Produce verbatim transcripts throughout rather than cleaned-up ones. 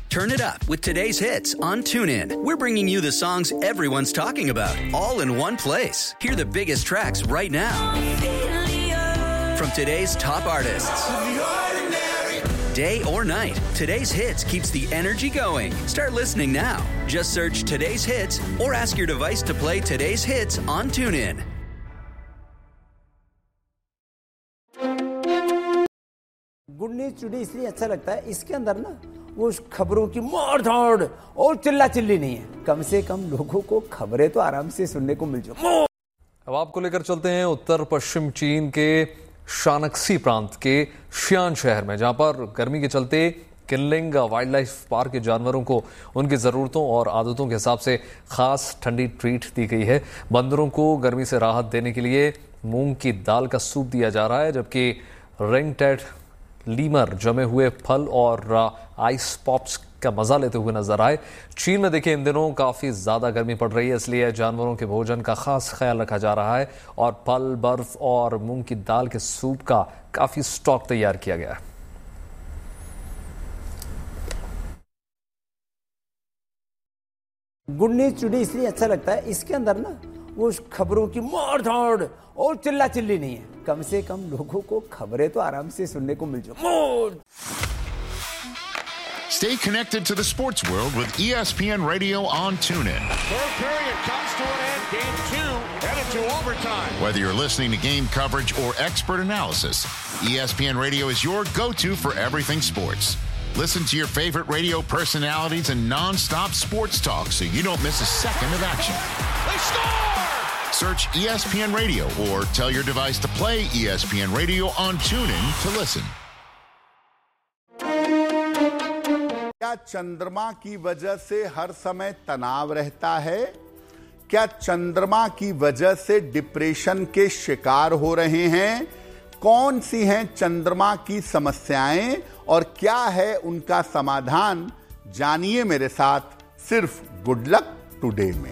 Turn it up with today's hits on TuneIn. We're bringing you the songs everyone's talking about, all in one place. Hear the biggest tracks right now from today's top artists. Day or night, today's hits keeps the energy going. Start listening now. Just search today's hits or ask your device to play today's hits on TuneIn. Good news today इसलिए अच्छा लगता है, इसके अंदर ना वो खबरों की मार धाड़ और चिल्ला चिल्ली नहीं है। कम से कम लोगों को खबरें तो आराम से सुनने को मिल जाए। अब आपको लेकर चलते हैं उत्तर पश्चिम चीन के शानक्सी प्रांत के शियान शहर में, जहां पर गर्मी के चलते किनलिंग वाइल्ड लाइफ पार्क के जानवरों को उनकी ज़रूरतों और आदतों के हिसाब से खास ठंडी ट्रीट दी गई है। बंदरों को गर्मी से राहत देने के लिए मूंग की दाल का सूप दिया जा रहा है, जबकि रिंगटेड लीमर जमे हुए फल और आइस पॉप्स का मजा लेते हुए नजर आए। चीन में देखिए इन दिनों काफी ज्यादा गर्मी पड़ रही है, इसलिए जानवरों के भोजन का खास ख्याल रखा जा रहा है और फल, बर्फ और मूंग की दाल के सूप का काफी स्टॉक तैयार किया गया है। गुड न्यूज टुडे इसलिए अच्छा लगता है, इसके अंदर ना वो खबरों की मार धाड़ और चिल्ला चिल्ली नहीं है। कम से कम लोगों को खबरें तो आराम से सुनने को मिल जाए। Stay connected to the sports world with E S P N Radio on TuneIn. Third period comes to an end. Game two headed to overtime. Whether you're listening to game coverage or expert analysis, E S P N Radio is your go-to for everything sports. Listen to your favorite radio personalities and non-stop sports talk so you don't miss a second of action. They score! Search E S P N Radio or tell your device to play E S P N Radio on TuneIn to listen. क्या चंद्रमा की वजह से हर समय तनाव रहता है? क्या चंद्रमा की वजह से डिप्रेशन के शिकार हो रहे हैं? कौन सी हैं चंद्रमा की समस्याएं और क्या है उनका समाधान? जानिए मेरे साथ सिर्फ गुड लक टुडे में।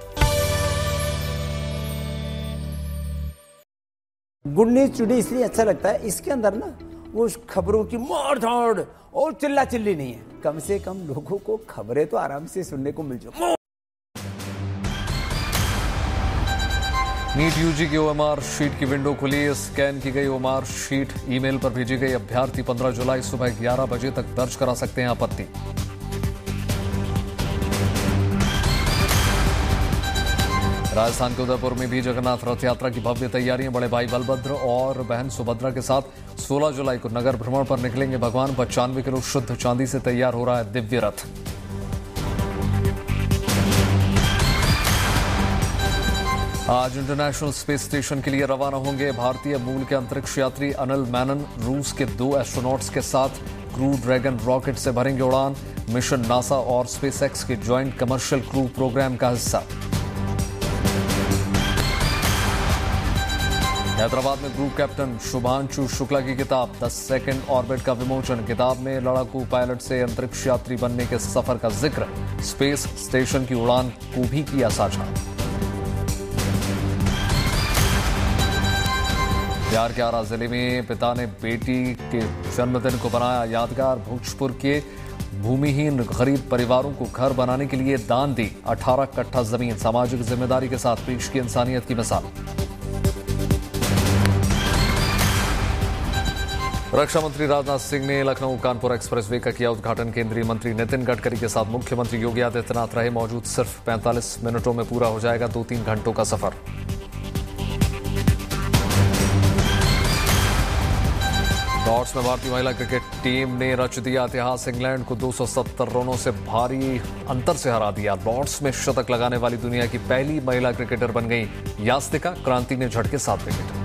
गुड न्यूज टुडे इसलिए अच्छा लगता है, इसके अंदर ना वो खबरों की मार धाड़ और चिल्ला चिल्ली नहीं है। कम से कम लोगों को खबरें तो आराम से सुनने को मिल जाए। नीट यूजी की ओएमआर शीट की विंडो खुली। स्कैन की गई ओएमआर शीट ईमेल पर भेजी गई। अभ्यर्थी पंद्रह जुलाई सुबह ग्यारह बजे तक दर्ज करा सकते हैं आपत्ति। राजस्थान के उदयपुर में भी जगन्नाथ रथ यात्रा की भव्य तैयारियां। बड़े भाई बलभद्र और बहन सुभद्रा के साथ सोलह जुलाई को नगर भ्रमण पर निकलेंगे भगवान। पचानवे किलो शुद्ध चांदी से तैयार हो रहा है दिव्य रथ। आज इंटरनेशनल स्पेस स्टेशन के लिए रवाना होंगे भारतीय मूल के अंतरिक्ष यात्री अनिल मैनन। रूस के दो एस्ट्रोनॉट्स के साथ क्रू ड्रैगन रॉकेट से भरेंगे उड़ान। मिशन नासा और स्पेसएक्स के ज्वाइंट कमर्शियल क्रू प्रोग्राम का हिस्सा। हैदराबाद में ग्रुप कैप्टन शुभांशु शुक्ला की किताब द सेकंड ऑर्बिट का विमोचन। किताब में लड़ाकू पायलट से अंतरिक्ष यात्री बनने के सफर का जिक्र। स्पेस स्टेशन की उड़ान को भी किया साझा। बिहार के आरा जिले में पिता ने बेटी के जन्मदिन को बनाया यादगार। भोजपुर के भूमिहीन गरीब परिवारों को घर बनाने के लिए दान दी अठारह कट्ठा जमीन। सामाजिक जिम्मेदारी के साथ पेश की इंसानियत की मिसाल। रक्षा मंत्री राजनाथ सिंह ने लखनऊ कानपुर एक्सप्रेसवे का किया उद्घाटन। केंद्रीय मंत्री नितिन गडकरी के साथ मुख्यमंत्री योगी आदित्यनाथ रहे मौजूद। सिर्फ पैंतालीस मिनटों में पूरा हो जाएगा दो तीन घंटों का सफर। लॉर्ड्स में भारतीय महिला क्रिकेट टीम ने रच दिया इतिहास। इंग्लैंड को दो सौ सत्तर रनों से भारी अंतर से हरा दिया। लॉर्ड्स में शतक लगाने वाली दुनिया की पहली महिला क्रिकेटर बन गई यास्तिका। क्रांति ने झटके सात विकेट।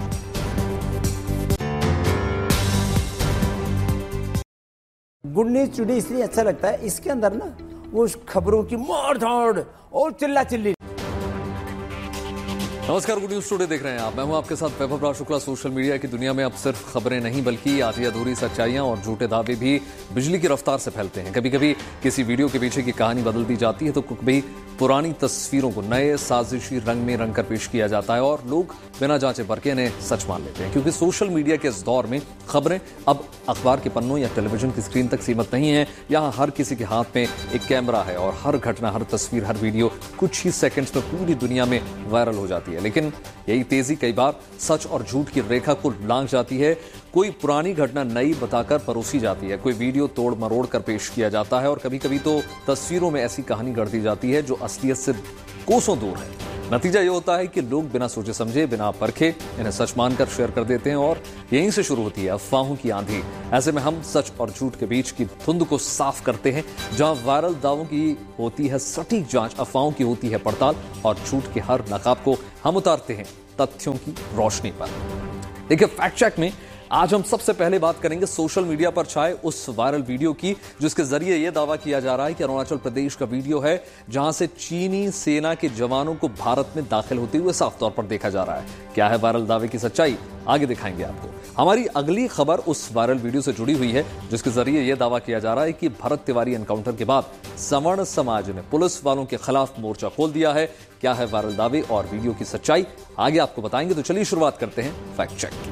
गुड न्यूज टुडे इसलिए अच्छा लगता है, इसके अंदर ना वो खबरों की मार धाड़ और चिल्ला चिल्ली। नमस्कार, गुड न्यूज टुडे देख रहे हैं आप। मैं हूं आपके साथ वैभव राज शुक्ला। सोशल मीडिया की दुनिया में अब सिर्फ खबरें नहीं बल्कि आधी अधूरी सच्चाइयां और झूठे दावे भी बिजली की रफ्तार से फैलते हैं। कभी कभी किसी वीडियो के पीछे की कहानी बदल दी जाती है तो कभी पुरानी तस्वीरों को नए साजिशी रंग में रंग कर पेश किया जाता है और लोग बिना जांचे परखे इन्हें सच मान लेते हैं। क्योंकि सोशल मीडिया के इस दौर में खबरें अब अखबार के पन्नों या टेलीविजन की स्क्रीन तक सीमित नहीं है। यहाँ हर किसी के हाथ में एक कैमरा है और हर घटना, हर तस्वीर, हर वीडियो कुछ ही सेकंड्स में पूरी दुनिया में वायरल हो जाती है। लेकिन यही तेजी कई बार सच और झूठ की रेखा को लांघ जाती है। कोई पुरानी घटना नई बताकर परोसी जाती है, कोई वीडियो तोड़ मरोड़ कर पेश किया जाता है और कभी कभी तो तस्वीरों में ऐसी कहानी गढ़ दी जाती है जो असलियत से कोसों दूर है। नतीजा ये होता है कि लोग बिना सोचे समझे, बिना परखे इन्हें सच मानकर शेयर कर देते हैं और यहीं से शुरू होती है अफवाहों की आंधी। ऐसे में हम सच और झूठ के बीच की धुंध को साफ करते हैं। जहां वायरल दावों की होती है सटीक जांच, अफवाहों की होती है पड़ताल और झूठ के हर नकाब को हम उतारते हैं तथ्यों की रोशनी पर। देखिए, फैक्ट चेक में आज हम सबसे पहले बात करेंगे सोशल मीडिया पर छाए उस वायरल वीडियो की जिसके जरिए यह दावा किया जा रहा है कि अरुणाचल प्रदेश का वीडियो है जहां से चीनी सेना के जवानों को भारत में दाखिल होते हुए साफ तौर पर देखा जा रहा है। क्या है वायरल दावे की सच्चाई, आगे दिखाएंगे आपको। हमारी अगली खबर उस वायरल वीडियो से जुड़ी हुई है जिसके जरिए यह दावा किया जा रहा है कि भरत तिवारी एनकाउंटर के बाद सवर्ण समाज ने पुलिस वालों के खिलाफ मोर्चा खोल दिया है। क्या है वायरल दावे और वीडियो की सच्चाई, आगे आपको बताएंगे। तो चलिए शुरुआत करते हैं फैक्ट चेक की।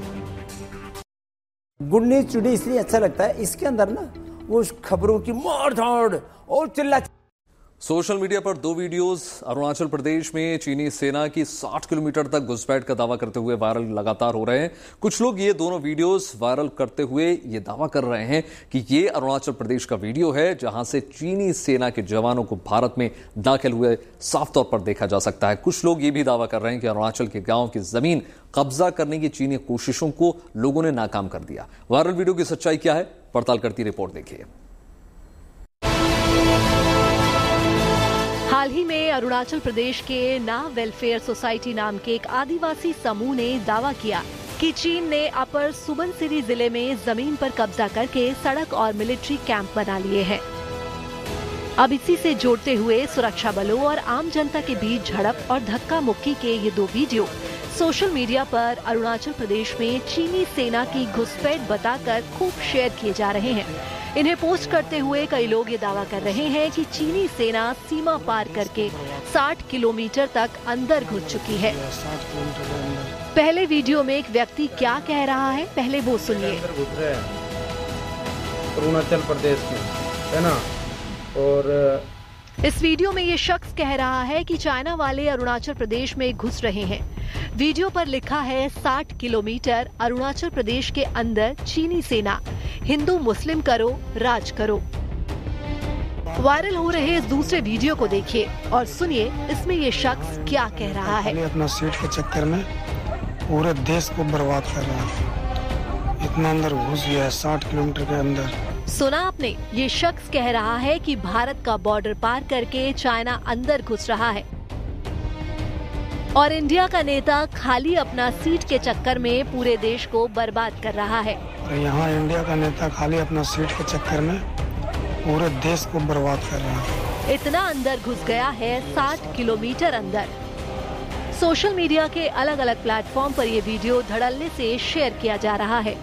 गुड न्यूज टुडे इसलिए अच्छा लगता है, इसके अंदर ना वो खबरों की मार धाड़ और चिल्ला। सोशल मीडिया पर दो वीडियोस अरुणाचल प्रदेश में चीनी सेना की साठ किलोमीटर तक घुसपैठ का दावा करते हुए वायरल लगातार हो रहे हैं। कुछ लोग ये दोनों वीडियोस वायरल करते हुए ये दावा कर रहे हैं कि ये अरुणाचल प्रदेश का वीडियो है जहां से चीनी सेना के जवानों को भारत में दाखिल हुए साफ तौर पर देखा जा सकता है। कुछ लोग ये भी दावा कर रहे हैं कि अरुणाचल के गांव की जमीन कब्जा करने की चीनी कोशिशों को लोगों ने नाकाम कर दिया। वायरल वीडियो की सच्चाई क्या है, पड़ताल करती रिपोर्ट देखिए। हाल ही में अरुणाचल प्रदेश के ना वेलफेयर सोसाइटी नाम के एक आदिवासी समूह ने दावा किया कि चीन ने अपर सुबनसिरी जिले में जमीन पर कब्जा करके सड़क और मिलिट्री कैंप बना लिए हैं। अब इसी से जोड़ते हुए सुरक्षा बलों और आम जनता के बीच झड़प और धक्का मुक्की के ये दो वीडियो सोशल मीडिया पर अरुणाचल प्रदेश में चीनी सेना की घुसपैठ बताकर खूब शेयर किए जा रहे हैं। इन्हें पोस्ट करते हुए कई लोग ये दावा कर रहे हैं कि चीनी सेना सीमा पार करके साठ किलोमीटर तक अंदर घुस चुकी है। पहले वीडियो में एक व्यक्ति क्या कह रहा है, पहले वो सुनिए। अरुणाचल प्रदेश में है ना, और इस वीडियो में ये शख्स कह रहा है कि चाइना वाले अरुणाचल प्रदेश में घुस रहे हैं। वीडियो पर लिखा है साठ किलोमीटर अरुणाचल प्रदेश के अंदर चीनी सेना, हिंदू मुस्लिम करो राज करो। वायरल हो रहे इस दूसरे वीडियो को देखिए और सुनिए इसमें ये शख्स क्या कह रहा है। अपना सीट के चक्कर में पूरे देश को बर्बाद कर रहा है, इतना अंदर घुस गया है साठ किलोमीटर के अंदर। सुना आपने, ये शख्स कह रहा है कि भारत का बॉर्डर पार करके चाइना अंदर घुस रहा है और इंडिया का नेता खाली अपना सीट के चक्कर में पूरे देश को बर्बाद कर रहा है। और यहाँ इंडिया का नेता खाली अपना सीट के चक्कर में पूरे देश को बर्बाद कर रहा है। इतना अंदर घुस गया है, साठ किलोमीटर अंदर। सोशल मीडिया के अलग अलग प्लेटफॉर्म पर ये वीडियो धड़ल्ले से शेयर किया जा रहा है।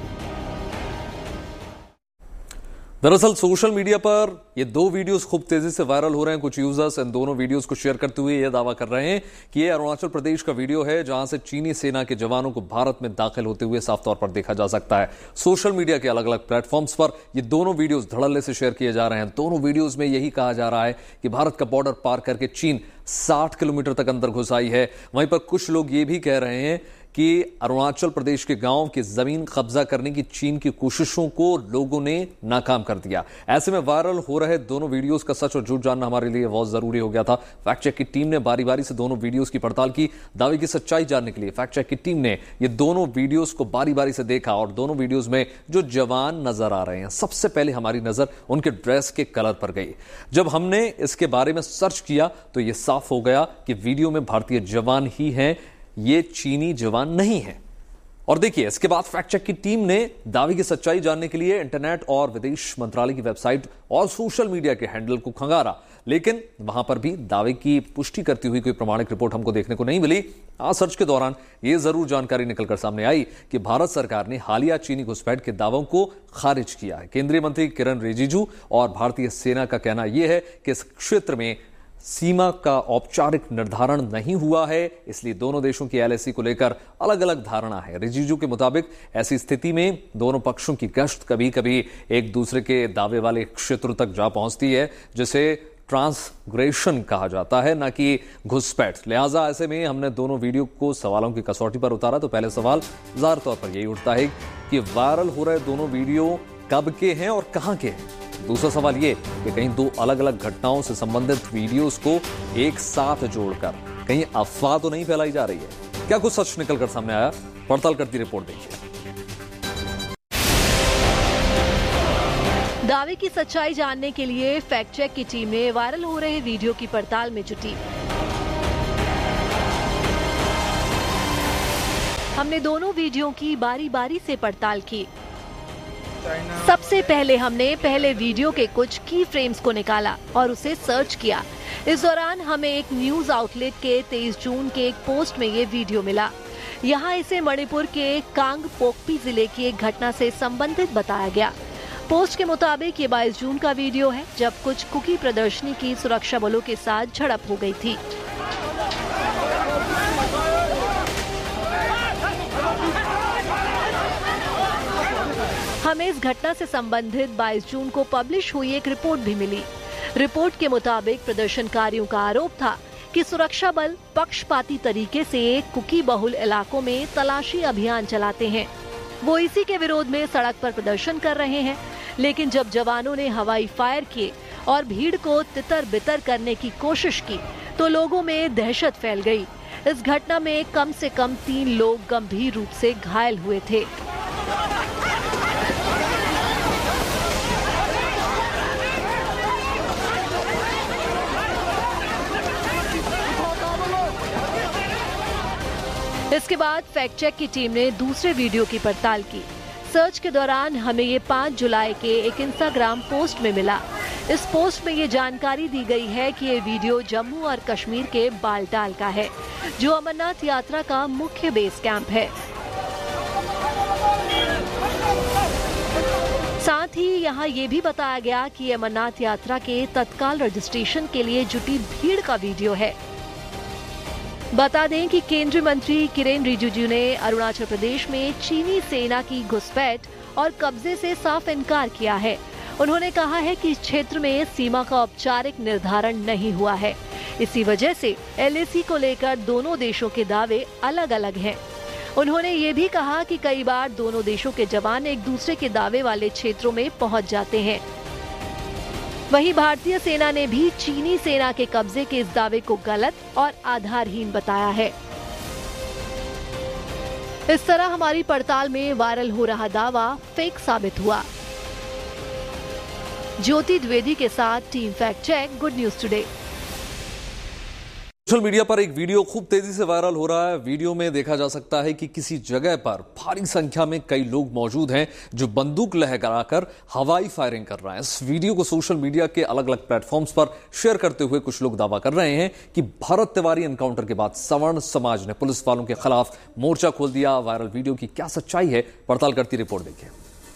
दरअसल सोशल मीडिया पर ये दो वीडियोस खूब तेजी से वायरल हो रहे हैं। कुछ यूजर्स इन दोनों वीडियोस को शेयर करते हुए यह दावा कर रहे हैं कि ये अरुणाचल प्रदेश का वीडियो है जहां से चीनी सेना के जवानों को भारत में दाखिल होते हुए साफ तौर पर देखा जा सकता है। सोशल मीडिया के अलग अलग प्लेटफॉर्म्स पर ये दोनों वीडियोस धड़ल्ले से शेयर किए जा रहे हैं। दोनों वीडियोस में यही कहा जा रहा है कि भारत का बॉर्डर पार करके चीन साठ किलोमीटर तक अंदर घुस आई है। वहीं पर कुछ लोग ये भी कह रहे हैं कि अरुणाचल प्रदेश के गांव की जमीन कब्जा करने की चीन की कोशिशों को लोगों ने नाकाम कर दिया। ऐसे में वायरल हो रहे दोनों वीडियोस का सच और झूठ जानना हमारे लिए बहुत जरूरी हो गया था। फैक्ट चेक की टीम ने बारी बारी से दोनों वीडियोस की पड़ताल की। दावे की सच्चाई जानने के लिए फैक्ट चेक की टीम ने ये दोनों वीडियोस को बारी बारी से देखा और दोनों वीडियोस में जो जवान नजर आ रहे हैं, सबसे पहले हमारी नजर उनके ड्रेस के कलर पर गई। जब हमने इसके बारे में सर्च किया तो यह साफ हो गया कि वीडियो में भारतीय जवान ही हैं, ये चीनी जवान नहीं है। और देखिए, इसके बाद फैक्ट चेक की टीम ने दावे की सच्चाई जानने के लिए इंटरनेट और विदेश मंत्रालय की वेबसाइट और सोशल मीडिया के हैंडल को खंगारा, लेकिन वहां पर भी दावे की पुष्टि करती हुई कोई प्रमाणिक रिपोर्ट हमको देखने को नहीं मिली। आज सर्च के दौरान यह जरूर जानकारी निकलकर सामने आई कि भारत सरकार ने हालिया चीनी घुसपैठ के दावों को खारिज किया है। केंद्रीय मंत्री किरण रिजिजू और भारतीय सेना का कहना यह है कि इस क्षेत्र में सीमा का औपचारिक निर्धारण नहीं हुआ है, इसलिए दोनों देशों की एलएसी को लेकर अलग अलग धारणा है। रिजिजू के मुताबिक ऐसी स्थिति में दोनों पक्षों की गश्त कभी कभी एक दूसरे के दावे वाले क्षेत्रों तक जा पहुंचती है, जिसे ट्रांसग्रेशन कहा जाता है, न कि घुसपैठ। लिहाजा ऐसे में हमने दोनों वीडियो को सवालों की कसौटी पर उतारा तो पहले सवाल ज़ाहिर तौर पर यही उठता है कि वायरल हो रहे दोनों वीडियो कब के हैं और कहां के हैं। दूसरा सवाल ये कि कहीं दो अलग अलग घटनाओं से संबंधित वीडियोस को एक साथ जोड़कर कहीं अफवाह तो नहीं फैलाई जा रही है। क्या कुछ सच निकलकर सामने आया, पड़ताल करती रिपोर्ट देखिए। दावे की सच्चाई जानने के लिए फैक्ट चेक की टीम ने वायरल हो रहे वीडियो की पड़ताल में जुटी। हमने दोनों वीडियो की बारी बारी से पड़ताल की। सबसे पहले हमने पहले वीडियो के कुछ की फ्रेम्स को निकाला और उसे सर्च किया। इस दौरान हमें एक न्यूज आउटलेट के तेईस जून के एक पोस्ट में ये वीडियो मिला। यहाँ इसे मणिपुर के कांगपोकपी जिले की एक घटना से संबंधित बताया गया। पोस्ट के मुताबिक ये बाईस जून का वीडियो है, जब कुछ कुकी प्रदर्शनी की सुरक्षा बलों के साथ झड़प हो गई थी। हमें इस घटना से संबंधित बाईस जून को पब्लिश हुई एक रिपोर्ट भी मिली। रिपोर्ट के मुताबिक प्रदर्शनकारियों का आरोप था कि सुरक्षा बल पक्षपाती तरीके से कुकी बहुल इलाकों में तलाशी अभियान चलाते हैं। वो इसी के विरोध में सड़क पर प्रदर्शन कर रहे हैं, लेकिन जब जवानों ने हवाई फायर किए और भीड़ को तितर बितर करने की कोशिश की तो लोगों में दहशत फैल गई। इस घटना में कम से कम तीन लोग गंभीर रूप से घायल हुए थे। इसके बाद फैक्ट चेक की टीम ने दूसरे वीडियो की पड़ताल की। सर्च के दौरान हमें ये पाँच जुलाई के एक इंस्टाग्राम पोस्ट में मिला। इस पोस्ट में ये जानकारी दी गई है कि ये वीडियो जम्मू और कश्मीर के बालटाल का है, जो अमरनाथ यात्रा का मुख्य बेस कैंप है। साथ ही यहाँ ये भी बताया गया कि अमरनाथ यात्रा के तत्काल रजिस्ट्रेशन के लिए जुटी भीड़ का वीडियो है। बता दें कि केंद्रीय मंत्री किरेन रिजिजू ने अरुणाचल प्रदेश में चीनी सेना की घुसपैठ और कब्जे से साफ इनकार किया है। उन्होंने कहा है कि इस क्षेत्र में सीमा का औपचारिक निर्धारण नहीं हुआ है। इसी वजह से एलएसी को लेकर दोनों देशों के दावे अलग अलग हैं। उन्होंने ये भी कहा कि कई बार दोनों देशों के जवान एक दूसरे के दावे वाले क्षेत्रों में पहुंच जाते हैं। वहीं भारतीय सेना ने भी चीनी सेना के कब्जे के इस दावे को गलत और आधारहीन बताया है। इस तरह हमारी पड़ताल में वायरल हो रहा दावा फेक साबित हुआ। ज्योति द्विवेदी के साथ team fact check, good news today. Social media पर एक वीडियो खूब तेजी से वायरल हो रहा है। वीडियो में देखा जा सकता है कि किसी जगह पर भारी संख्या में कई लोग मौजूद हैं जो बंदूक लहराकर हवाई फायरिंग कर रहे हैं। इस वीडियो को सोशल मीडिया के अलग अलग प्लेटफॉर्म्स पर शेयर करते हुए कुछ लोग दावा कर रहे हैं कि भरत तिवारी एनकाउंटर के बाद सवर्ण समाज ने पुलिस वालों के खिलाफ मोर्चा खोल दिया। वायरल वीडियो की क्या सच्चाई है, पड़ताल करती रिपोर्ट देखिए।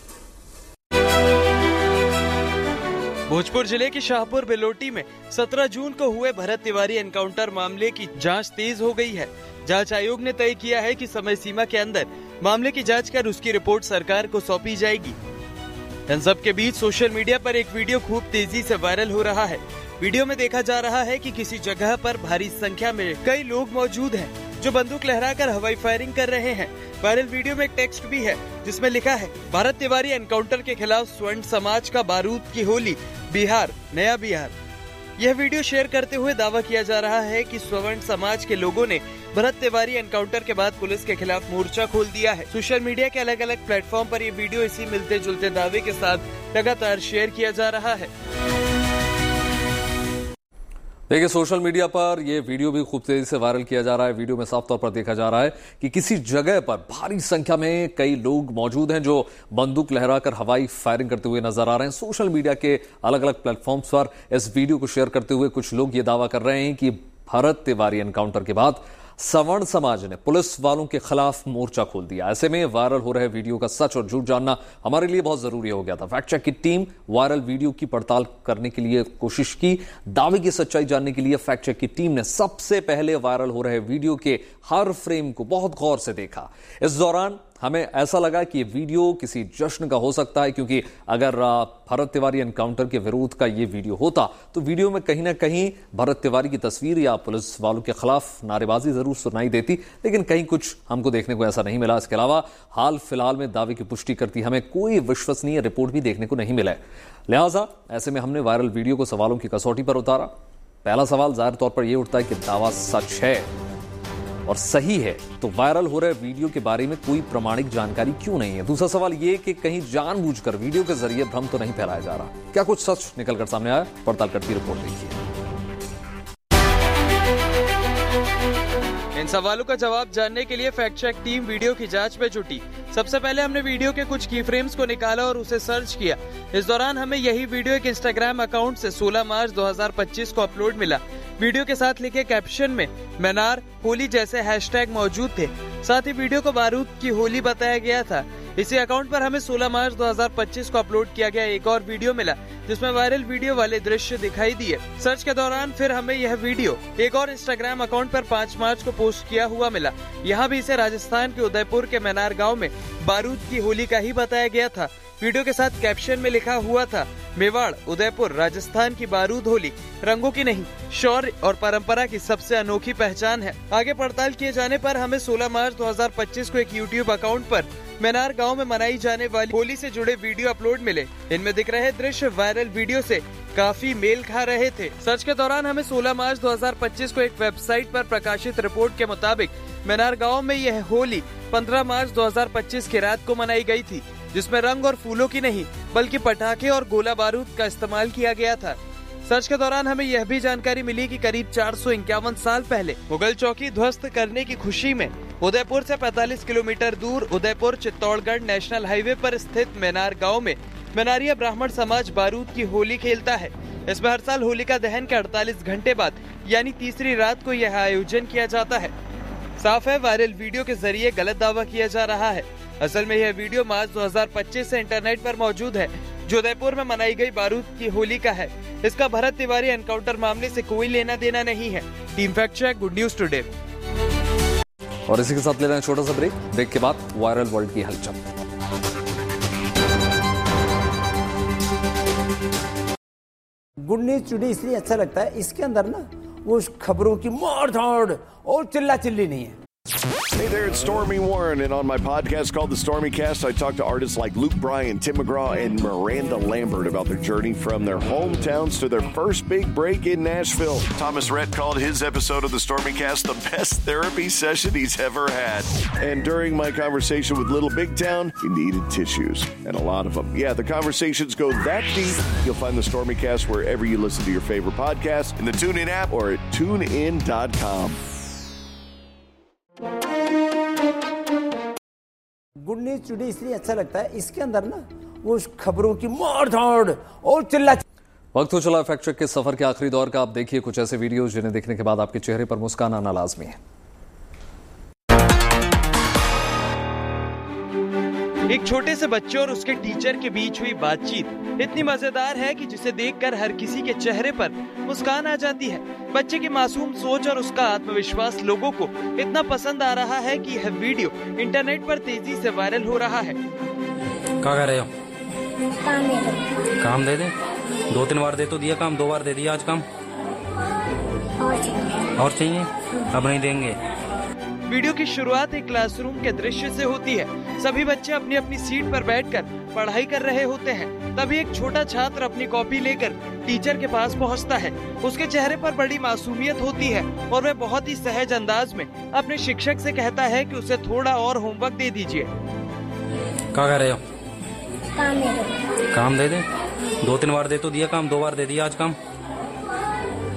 भोजपुर जिले के शाहपुर बेलोटी में सत्रह जून को हुए भरत तिवारी एनकाउंटर मामले की जांच तेज हो गई है। जांच आयोग ने तय किया है कि समय सीमा के अंदर मामले की जांच कर उसकी रिपोर्ट सरकार को सौंपी जाएगी। इन सब के बीच सोशल मीडिया पर एक वीडियो खूब तेजी से वायरल हो रहा है। वीडियो में देखा जा रहा है कि किसी जगह पर भारी संख्या में कई लोग मौजूद हैं जो बंदूक लहराकर हवाई फायरिंग कर रहे हैं। वायरल वीडियो में एक टेक्स्ट भी है जिसमें लिखा है, भरत तिवारी एनकाउंटर के खिलाफ स्वर्ण समाज का बारूद की होली, बिहार नया बिहार। यह वीडियो शेयर करते हुए दावा किया जा रहा है कि स्वर्ण समाज के लोगों ने भरत तिवारी एनकाउंटर के बाद पुलिस के खिलाफ मोर्चा खोल दिया है। सोशल मीडिया के अलग अलग प्लेटफॉर्म पर यह वीडियो इसी मिलते जुलते दावे के साथ लगातार शेयर किया जा रहा है। देखिए, सोशल मीडिया पर यह वीडियो भी खूब तेजी से वायरल किया जा रहा है। वीडियो में साफ तौर पर देखा जा रहा है कि किसी जगह पर भारी संख्या में कई लोग मौजूद हैं जो बंदूक लहराकर हवाई फायरिंग करते हुए नजर आ रहे हैं। सोशल मीडिया के अलग अलग प्लेटफॉर्म्स पर इस वीडियो को शेयर करते हुए कुछ लोग ये दावा कर रहे हैं कि भरत तिवारी एनकाउंटर के बाद सवर्ण समाज ने पुलिस वालों के खिलाफ मोर्चा खोल दिया। ऐसे में वायरल हो रहे वीडियो का सच और झूठ जानना हमारे लिए बहुत जरूरी हो गया था। फैक्ट चेक की टीम वायरल वीडियो की पड़ताल करने के लिए कोशिश की। दावे की सच्चाई जानने के लिए फैक्ट चेक की टीम ने सबसे पहले वायरल हो रहे वीडियो के हर फ्रेम को बहुत गौर से देखा। इस दौरान हमें ऐसा लगा कि ये वीडियो किसी जश्न का हो सकता है, क्योंकि अगर भरत तिवारी एनकाउंटर के विरोध का ये वीडियो होता तो वीडियो में कहीं ना कहीं भरत तिवारी की तस्वीर या पुलिस वालों के खिलाफ नारेबाजी जरूर सुनाई देती, लेकिन कहीं कुछ हमको देखने को ऐसा नहीं मिला। इसके अलावा हाल फिलहाल में दावे की पुष्टि करती हमें कोई विश्वसनीय रिपोर्ट भी देखने को नहीं मिला है। लिहाजा ऐसे में हमने वायरल वीडियो को सवालों की कसौटी पर उतारा। पहला सवाल जाहिर तौर पर यह उठता है कि दावा सच है और सही है तो वायरल हो रहे वीडियो के बारे में कोई प्रमाणिक जानकारी क्यों नहीं है। दूसरा सवाल यह कि कहीं जानबूझकर वीडियो के जरिए भ्रम तो नहीं फैलाया जा रहा। क्या कुछ सच निकलकर सामने आया? पड़ताल करती रिपोर्ट देखिए। इन सवालों का जवाब जानने के लिए फैक्ट चेक टीम वीडियो की जांच में जुटी। सबसे पहले हमने वीडियो के कुछ की फ्रेम्स को निकाला और उसे सर्च किया। इस दौरान हमें यही वीडियो एक इंस्टाग्राम अकाउंट से सोलह मार्च दो हज़ार पच्चीस को अपलोड मिला। वीडियो के साथ लिखे कैप्शन में मैनार होली जैसे हैशटैग मौजूद थे। साथ ही वीडियो को बारूद की होली बताया गया था। इसी अकाउंट पर हमें सोलह मार्च दो हज़ार पच्चीस को अपलोड किया गया एक और वीडियो मिला जिसमें वायरल वीडियो वाले दृश्य दिखाई दिए। सर्च के दौरान फिर हमें यह वीडियो एक और इंस्टाग्राम अकाउंट पर पाँच मार्च को पोस्ट किया हुआ मिला। यहाँ भी इसे राजस्थान के उदयपुर के मैनार गाँव में बारूद की होली का ही बताया गया था। वीडियो के साथ कैप्शन में लिखा हुआ था मेवाड़ उदयपुर राजस्थान की बारूद होली रंगों की नहीं शौर्य और परंपरा की सबसे अनोखी पहचान है। आगे पड़ताल किए जाने पर हमें सोलह मार्च दो हज़ार पच्चीस को एक यूट्यूब अकाउंट पर मैनार गांव में मनाई जाने वाली होली से जुड़े वीडियो अपलोड मिले। इनमें दिख रहे दृश्य वायरल वीडियो से काफी मेल खा रहे थे। सर्च के दौरान हमें सोलह मार्च दो हज़ार पच्चीस को एक वेबसाइट पर प्रकाशित रिपोर्ट के मुताबिक मैनार गांव में यह होली पंद्रह मार्च दो हज़ार पच्चीस की रात को मनाई गई थी, जिसमें रंग और फूलों की नहीं बल्कि पटाखे और गोला बारूद का इस्तेमाल किया गया था। सर्च के दौरान हमें यह भी जानकारी मिली कि करीब चार सौ इक्यावन साल पहले मुगल चौकी ध्वस्त करने की खुशी में उदयपुर से पैंतालीस किलोमीटर दूर उदयपुर चित्तौड़गढ़ नेशनल हाईवे पर स्थित मैनार गांव में मैनारिया ब्राह्मण समाज बारूद की होली खेलता है। इसमें हर साल होलिका दहन के अड़तालीस घंटे बाद यानी तीसरी रात को यह आयोजन किया जाता है। साफ है वायरल वीडियो के जरिए गलत दावा किया जा रहा है। असल में यह वीडियो मार्च दो हज़ार पच्चीस से इंटरनेट पर मौजूद है, जो उदयपुर में मनाई गई बारूद की होली का है। इसका भरत तिवारी एनकाउंटर मामले से कोई लेना देना नहीं है। Team fact check, good news today. और इसी के साथ ले रहे हैं छोटा सा ब्रेक। ब्रेक के बाद वायरल वर्ल्ड की हलचल। गुड न्यूज टुडे इसलिए अच्छा लगता है, इसके अंदर ना वो खबरों की मार धाड़ और चिल्ला चिल्ली नहीं है। Hey there, it's Stormy Warren, and on my podcast called The Stormy Cast, I talk to artists like Luke Bryan, Tim McGraw, and Miranda Lambert about their journey from their hometowns to their first big break in Nashville. Thomas Rhett called his episode of The Stormy Cast the best therapy session he's ever had. And during my conversation with Little Big Town, he needed tissues, and a lot of them. Yeah, the conversations go that deep. You'll find The Stormy Cast wherever you listen to your favorite podcast, in the TuneIn app, or at tune in dot com. Good news today इसलिए अच्छा लगता है, इसके अंदर ना वो खबरों की मार धाड़ और चिल्ला। वक्त हो चला फैक्ट चेक के सफर के आखिरी दौर का। आप देखिए कुछ ऐसे वीडियोस जिन्हें देखने के बाद आपके चेहरे पर मुस्कान आना लाजमी है। एक छोटे से बच्चे और उसके टीचर के बीच हुई बातचीत इतनी मजेदार है कि जिसे देखकर हर किसी के चेहरे पर मुस्कान आ जाती है। बच्चे की मासूम सोच और उसका आत्मविश्वास लोगों को इतना पसंद आ रहा है कि यह वीडियो इंटरनेट पर तेजी से वायरल हो रहा है। क्या कर रहे हो? काम दे दो। काम दे दे? दो तीन बार दे तो दिया काम, दो बार दे दिया आज काम। और चाहिए? और चाहिए? अब नहीं देंगे। वीडियो की शुरुआत एक क्लासरूम के दृश्य से होती है। सभी बच्चे अपनी अपनी सीट पर बैठकर पढ़ाई कर रहे होते हैं। तभी एक छोटा छात्र अपनी कॉपी लेकर टीचर के पास पहुंचता है। उसके चेहरे पर बड़ी मासूमियत होती है और वह बहुत ही सहज अंदाज में अपने शिक्षक से कहता है कि उसे थोड़ा और होमवर्क दे दीजिए। क्या कर रहे हो? काम दे दो। काम दे दे? दो तीन बार दे तो दिया काम, दो बार दे दिया आज काम।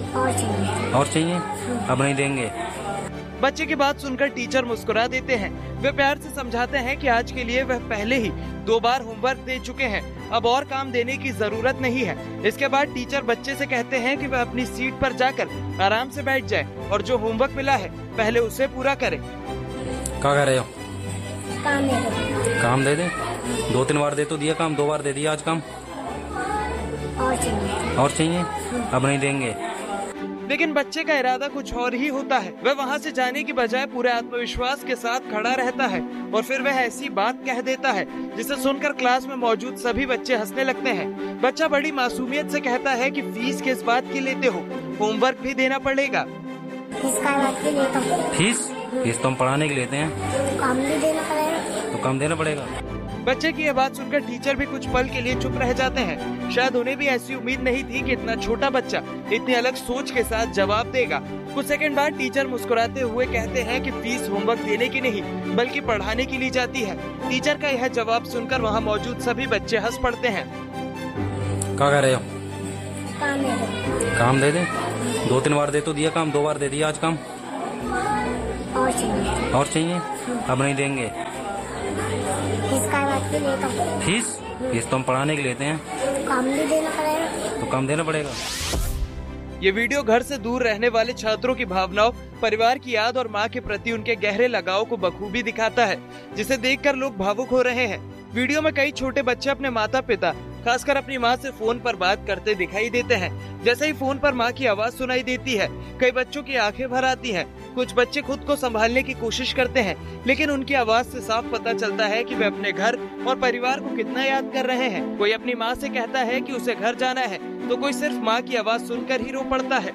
और चाहिए और चाहिए अब नहीं देंगे। बच्चे की बात सुनकर टीचर मुस्कुरा देते हैं। वे प्यार से समझाते हैं कि आज के लिए वह पहले ही दो बार होमवर्क दे चुके हैं, अब और काम देने की जरूरत नहीं है। इसके बाद टीचर बच्चे से कहते हैं कि वह अपनी सीट पर जाकर आराम से बैठ जाए और जो होमवर्क मिला है पहले उसे पूरा करे। क्या कर रहे हो? काम दे दो। काम दे दे? दो तीन बार दे तो दिया काम, दो बार दे दिया आज काम। और चाहिए और चाहिए अब नहीं देंगे। लेकिन बच्चे का इरादा कुछ और ही होता है। वह वहाँ से जाने की बजाय पूरे आत्मविश्वास के साथ खड़ा रहता है और फिर वह ऐसी बात कह देता है जिसे सुनकर क्लास में मौजूद सभी बच्चे हंसने लगते हैं। बच्चा बड़ी मासूमियत से कहता है कि फीस किस बात की लेते हो, होमवर्क भी देना पड़ेगा। इसका बात की लेता हूँ। फीस फीस तो हम पढ़ाने के लेते हैं, तो काम भी देना पड़ेगा। तो काम देना पड़ेगा। बच्चे की यह बात सुनकर टीचर भी कुछ पल के लिए चुप रह जाते हैं। शायद उन्हें भी ऐसी उम्मीद नहीं थी कि इतना छोटा बच्चा इतनी अलग सोच के साथ जवाब देगा। कुछ सेकंड बाद टीचर मुस्कुराते हुए कहते हैं कि फीस होमवर्क देने की नहीं बल्कि पढ़ाने की ली जाती है। टीचर का यह जवाब सुनकर वहाँ मौजूद सभी बच्चे हंस पड़ते हैं। क्या कर रहे हो? काम दे दो। काम दे दे? दो तीन बार दे तो दिया काम, दो बार दे दिया आज काम। और चाहिए और चाहिए अब नहीं देंगे। इसका बात की लेता हूँ। फीस फीस तो हम पढ़ाने के लेते हैं, तो काम भी देना पड़ेगा। तो काम देना पड़ेगा। ये वीडियो घर से दूर रहने वाले छात्रों की भावनाओं, परिवार की याद और माँ के प्रति उनके गहरे लगाव को बखूबी दिखाता है, जिसे देखकर लोग भावुक हो रहे हैं। वीडियो में कई छोटे बच्चे अपने माता पिता खासकर अपनी माँ से फोन पर बात करते दिखाई देते हैं। जैसे ही फोन पर माँ की आवाज सुनाई देती है, कई बच्चों की आंखें भर आती हैं। कुछ बच्चे खुद को संभालने की कोशिश करते हैं, लेकिन उनकी आवाज से साफ पता चलता है कि वे अपने घर और परिवार को कितना याद कर रहे हैं। कोई अपनी माँ से कहता है कि उसे घर जाना है, तो कोई सिर्फ माँ की आवाज सुनकर ही रो पड़ता है।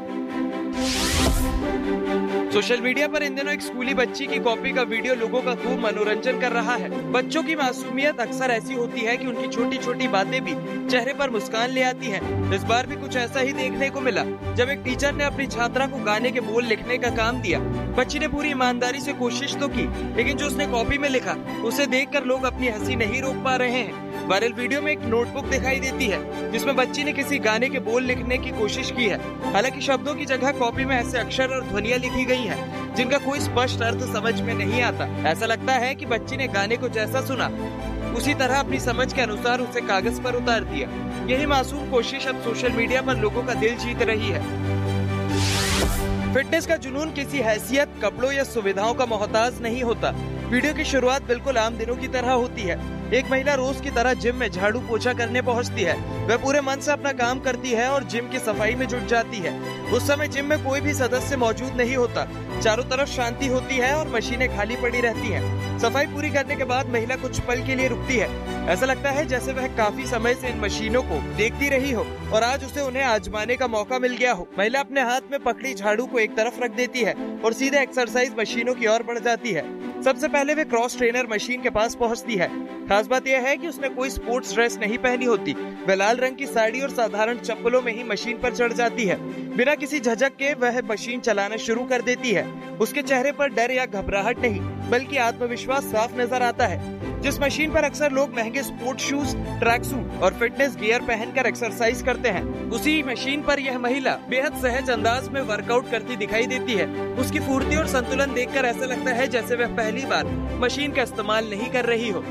सोशल मीडिया पर इन दिनों एक स्कूली बच्ची की कॉपी का वीडियो लोगों का खूब मनोरंजन कर रहा है। बच्चों की मासूमियत अक्सर ऐसी होती है कि उनकी छोटी छोटी बातें भी चेहरे पर मुस्कान ले आती हैं। इस बार भी कुछ ऐसा ही देखने को मिला, जब एक टीचर ने अपनी छात्रा को गाने के बोल लिखने का काम दिया। बच्ची ने पूरी ईमानदारी से कोशिश तो की, लेकिन जो उसने कॉपी में लिखा उसे देखकर लोग अपनी हंसी नहीं रोक पा रहे हैं। वायरल वीडियो में एक नोटबुक दिखाई देती है जिसमें बच्ची ने किसी गाने के बोल लिखने की कोशिश की है। हालांकि शब्दों की जगह कॉपी में ऐसे अक्षर और ध्वनियां लिखी गई हैं जिनका कोई स्पष्ट अर्थ समझ में नहीं आता। ऐसा लगता है कि बच्ची ने गाने को जैसा सुना उसी तरह अपनी समझ के अनुसार उसे कागज पर उतार दिया। यही मासूम कोशिश अब सोशल मीडिया पर लोगों का दिल जीत रही है। फिटनेस का जुनून किसी हैसियत, कपड़ों या सुविधाओं का मोहताज नहीं होता। वीडियो की शुरुआत बिल्कुल आम दिनों की तरह होती है। एक महिला रोज की तरह जिम में झाड़ू पोछा करने पहुंचती है। वह पूरे मन से अपना काम करती है और जिम की सफाई में जुट जाती है। उस समय जिम में कोई भी सदस्य मौजूद नहीं होता। चारों तरफ शांति होती है और मशीनें खाली पड़ी रहती हैं। सफाई पूरी करने के बाद महिला कुछ पल के लिए रुकती है। ऐसा लगता है जैसे वह काफी समय से इन मशीनों को देखती रही हो और आज उसे उन्हें आजमाने का मौका मिल गया हो। महिला अपने हाथ में पकड़ी झाड़ू को एक तरफ रख देती है और सीधे एक्सरसाइज मशीनों की ओर बढ़ जाती है। सबसे पहले वे क्रॉस ट्रेनर मशीन के पास पहुंचती है। खास बात यह है कि उसने कोई स्पोर्ट्स ड्रेस नहीं पहनी होती। वह लाल रंग की साड़ी और साधारण चप्पलों में ही मशीन पर चढ़ जाती है। बिना किसी झिझक के वह मशीन चलाना शुरू कर देती है। उसके चेहरे पर डर या घबराहट नहीं बल्कि आत्मविश्वास साफ नजर आता है। जिस मशीन पर अक्सर लोग महंगे स्पोर्ट शूज, ट्रैक सूट और फिटनेस गियर पहनकर एक्सरसाइज करते हैं, उसी मशीन पर यह महिला बेहद सहज अंदाज में वर्कआउट करती दिखाई देती है। उसकी फुर्ती और संतुलन देखकर ऐसा लगता है जैसे वह पहली बार मशीन का इस्तेमाल नहीं कर रही हो।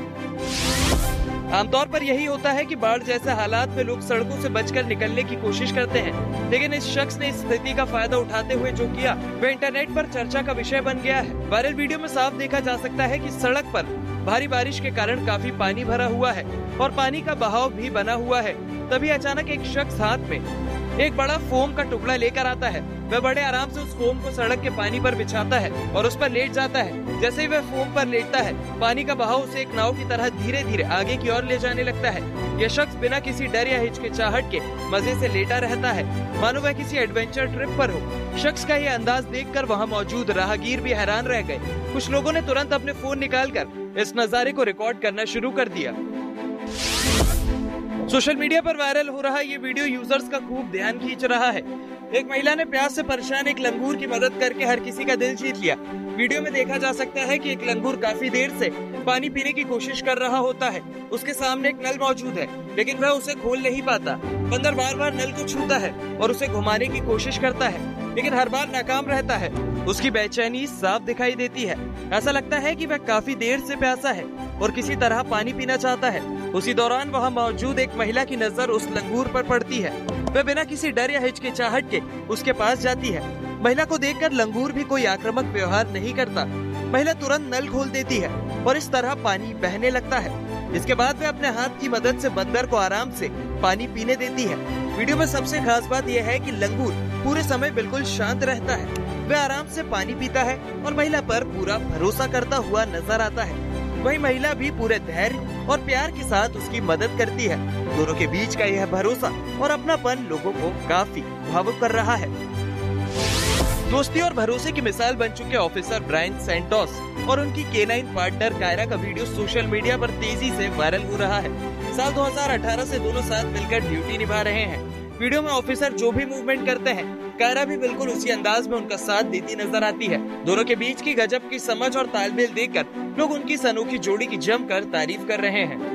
आमतौर पर यही होता है कि बाढ़ जैसे हालात में लोग सड़कों से बचकर निकलने की कोशिश करते हैं, लेकिन इस शख्स ने इस स्थिति का फायदा उठाते हुए जो किया वह इंटरनेट पर चर्चा का विषय बन गया है। वायरल वीडियो में साफ देखा जा सकता है कि सड़क पर भारी बारिश के कारण काफी पानी भरा हुआ है और पानी का बहाव भी बना हुआ है। तभी अचानक एक शख्स हाथ में एक बड़ा फोम का टुकड़ा लेकर आता है। वह बड़े आराम से उस फोम को सड़क के पानी पर बिछाता है और उस पर लेट जाता है। जैसे ही वह फोम पर लेटता है, पानी का बहाव उसे एक नाव की तरह धीरे धीरे आगे की ओर ले जाने लगता है। यह शख्स बिना किसी डर या हिचकिचाहट के मजे से लेटा रहता है, मानो वह किसी एडवेंचर ट्रिप पर हो। शख्स का यह अंदाज देखकर वहाँ मौजूद राहगीर भी हैरान रह गए। कुछ लोगों ने तुरंत अपने फोन निकालकर इस नजारे को रिकॉर्ड करना शुरू कर दिया। सोशल मीडिया पर वायरल हो रहा ये वीडियो यूजर्स का खूब ध्यान खींच रहा है। एक महिला ने प्यास से परेशान एक लंगूर की मदद करके हर किसी का दिल जीत लिया। वीडियो में देखा जा सकता है कि एक लंगूर काफी देर से पानी पीने की कोशिश कर रहा होता है। उसके सामने एक नल मौजूद है, लेकिन वह उसे खोल नहीं पाता। बंदर बार बार नल को छूता है और उसे घुमाने की कोशिश करता है, लेकिन हर बार नाकाम रहता है। उसकी बेचैनी साफ दिखाई देती है। ऐसा लगता है कि वह काफी देर से प्यासा है और किसी तरह पानी पीना चाहता है। उसी दौरान वहाँ मौजूद एक महिला की नजर उस लंगूर पर पड़ती है। वह बिना किसी डर या हिचकिचाहट के उसके पास जाती है। महिला को देखकर लंगूर भी कोई आक्रामक व्यवहार नहीं करता। महिला तुरंत नल खोल देती है और इस तरह पानी बहने लगता है। इसके बाद वह अपने हाथ की मदद से बंदर को आराम से पानी पीने देती है। वीडियो में सबसे खास बात यह है कि लंगूर पूरे समय बिल्कुल शांत रहता है। वह आराम से पानी पीता है और महिला पर पूरा भरोसा करता हुआ नजर आता है। वही महिला भी पूरे धैर्य और प्यार के साथ उसकी मदद करती है। दोनों के बीच का यह भरोसा और अपनापन लोगों को काफी भावुक कर रहा है। दोस्ती और भरोसे की मिसाल बन चुके ऑफिसर ब्रायन सैंटोस और उनकी केनाइन पार्टनर कायरा का वीडियो सोशल मीडिया पर तेजी से वायरल हो रहा है। साल दो हज़ार अठारह से दोनों साथ मिलकर ड्यूटी निभा रहे हैं। वीडियो में ऑफिसर जो भी मूवमेंट करते हैं, कायरा भी बिल्कुल उसी अंदाज में उनका साथ देती नजर आती है। दोनों के बीच की गजब की समझ और तालमेल देखकर लोग उनकी इस अनोखी जोड़ी की जमकर तारीफ कर रहे हैं।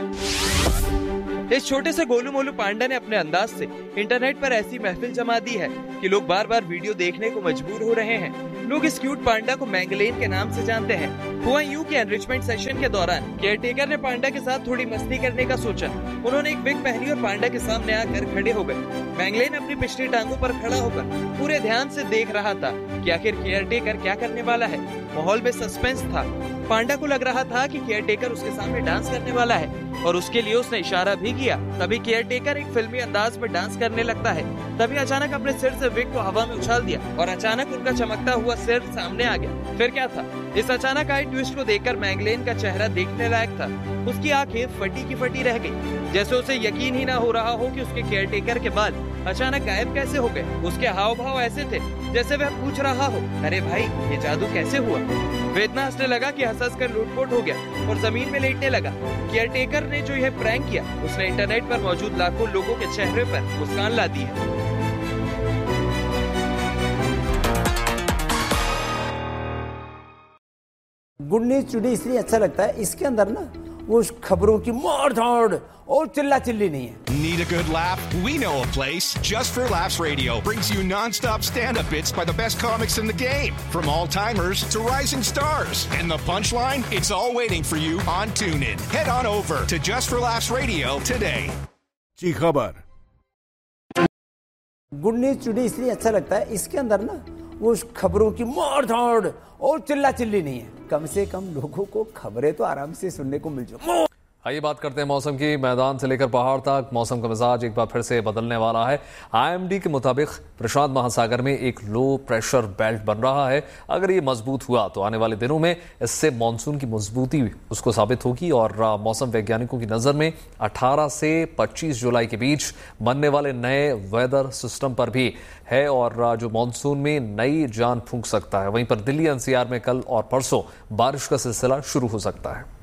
इस छोटे से गोलू मोलू पांडा ने अपने अंदाज से इंटरनेट पर ऐसी महफिल जमा दी है कि लोग बार बार वीडियो देखने को मजबूर हो रहे हैं। लोग इस क्यूट पांडा को मैंगलेन के नाम से जानते हैं। हुआ यूं कि एनरिचमेंट सेशन के दौरान केयरटेकर ने पांडा के साथ थोड़ी मस्ती करने का सोचा। उन्होंने एक विग पहनी और पांडा के सामने आकर खड़े हो गए। मैंगलेन अपनी पिछली टांगों पर खड़ा होकर पूरे ध्यान से देख रहा था कि आखिर केयरटेकर क्या करने वाला है। माहौल में सस्पेंस था। पांडा को लग रहा था कि केयरटेकर उसके सामने डांस करने वाला है और उसके लिए उसने इशारा भी किया। तभी केयरटेकर एक फिल्मी अंदाज में डांस करने लगता है। तभी अचानक अपने सिर से विग को हवा में उछाल दिया और अचानक उनका चमकता हुआ सिर सामने आ गया। फिर क्या था? इस अचानक आए ट्विस्ट को देखकर मैंगलेन का चेहरा देखने लायक था। उसकी आंखें फटी की फटी रह गई, जैसे उसे यकीन ही ना हो रहा हो कि उसके केयरटेकर के बाल अचानक गायब कैसे हो गए। उसके हाव भाव ऐसे थे जैसे वह पूछ रहा हो, अरे भाई ये जादू कैसे हुआ? वह इतना हंसने लगा कि हंस हंस कर लूटपोट हो गया और जमीन में लेटने लगा। केयरटेकर ने जो यह प्रैंक किया, उसने इंटरनेट पर मौजूद लाखों लोगों के चेहरे पर मुस्कान ला दी है। गुड न्यूज टुडे इसलिए अच्छा लगता है, इसके अंदर ना वो खबरों की मार धाड़ और चिल्ला चिल्ली नहीं है। Need a good laugh? We know a place. Just for Laughs Radio brings you non-stop stand-up bits by the best comics in the game, from all-timers to rising stars. And the punchline? It's all waiting for you on TuneIn. Head on over to Just for Laughs Radio today. जी खबर। Good news today इसलिए अच्छा लगता है, इसके अंदर ना वो खबरों की मार धाड़ और चिल्ला चिल्ली नहीं है। कम से कम लोगों को खबरें तो आराम से सुनने को मिल जाए। आइए बात करते हैं मौसम की। मैदान से लेकर पहाड़ तक मौसम का मिजाज एक बार फिर से बदलने वाला है। आईएमडी के मुताबिक प्रशांत महासागर में एक लो प्रेशर बेल्ट बन रहा है। अगर ये मजबूत हुआ तो आने वाले दिनों में इससे मानसून की मजबूती उसको साबित होगी और मौसम वैज्ञानिकों की नजर में अठारह से पच्चीस जुलाई के बीच बनने वाले नए वेदर सिस्टम पर भी है और जो मानसून में नई जान फूंक सकता है। वहीं पर दिल्ली एनसीआर में कल और परसों बारिश का सिलसिला शुरू हो सकता है।